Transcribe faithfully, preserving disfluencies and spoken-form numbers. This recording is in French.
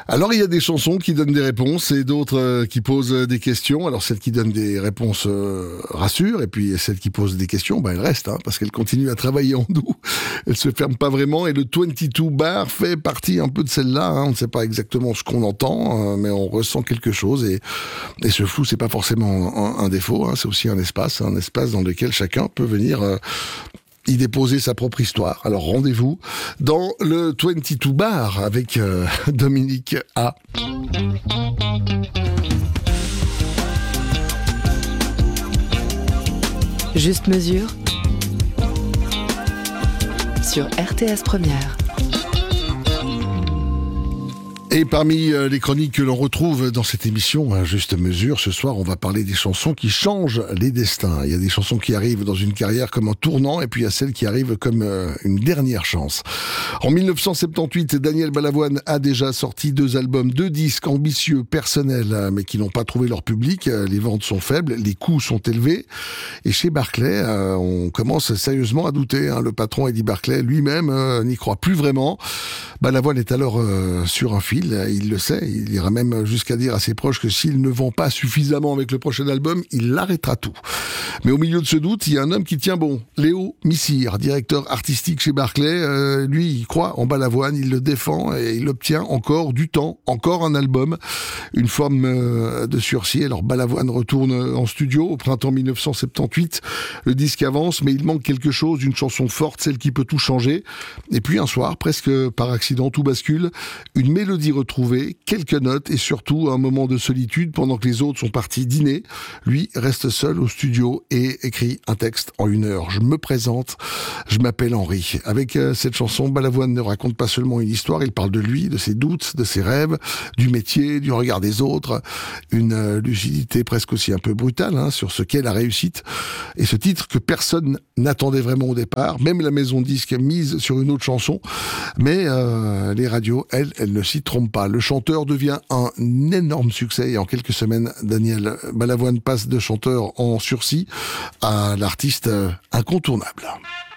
Alors, il y a des chansons qui donnent des réponses et d'autres euh, qui posent des questions. Alors, celles qui donnent des réponses euh, rassurent, et puis celles qui posent des questions, ben, elles restent, hein, parce qu'elles continuent à travailler en nous. Elles se ferment pas vraiment, et le vingt-deux bar fait partie un peu de celle-là. Hein. On ne sait pas exactement ce qu'on entend, euh, mais on ressent quelque chose, et, et ce flou, c'est pas forcément un, un défaut, hein. C'est aussi un espace, un espace dans lequel chacun peut venir euh, y déposer sa propre histoire. Alors rendez-vous dans le vingt-deux bar avec euh, Dominique A. Juste mesure sur R T S Première. Et parmi les chroniques que l'on retrouve dans cette émission, à juste mesure, ce soir, on va parler des chansons qui changent les destins. Il y a des chansons qui arrivent dans une carrière comme un tournant, et puis il y a celles qui arrivent comme une dernière chance. En dix-neuf cent soixante-dix-huit, Daniel Balavoine a déjà sorti deux albums, deux disques ambitieux, personnels, mais qui n'ont pas trouvé leur public. Les ventes sont faibles, les coûts sont élevés. Et chez Barclay, on commence sérieusement à douter. Le patron Eddie Barclay lui-même n'y croit plus vraiment. Balavoine est alors sur un fil. Il le sait, il ira même jusqu'à dire à ses proches que s'il ne vend pas suffisamment avec le prochain album, il arrêtera tout. Mais au milieu de ce doute, il y a un homme qui tient bon, Léo Missire, directeur artistique chez Barclay. Euh, lui, il croit en Balavoine, il le défend et il obtient encore du temps, encore un album, une forme euh, de sursis. Alors Balavoine retourne en studio au printemps dix-neuf cent soixante-dix-huit. Le disque avance, mais il manque quelque chose, une chanson forte, celle qui peut tout changer. Et puis un soir, presque par accident, tout bascule. Une mélodie retrouvée, quelques notes et surtout un moment de solitude pendant que les autres sont partis dîner. Lui reste seul au studio et écrit un texte en une heure. Je me présente, je m'appelle Henri. Avec euh, cette chanson, Balavoine ne raconte pas seulement une histoire, il parle de lui, de ses doutes, de ses rêves, du métier, du regard des autres, une euh, lucidité presque aussi un peu brutale hein, sur ce qu'est la réussite. Et ce titre que personne n'attendait vraiment au départ, même la maison de disques mise sur une autre chanson, mais euh, les radios, elles, elles ne s'y trompent pas. Le chanteur devient un énorme succès et en quelques semaines, Daniel Balavoine passe de chanteur en sursis à l'artiste incontournable.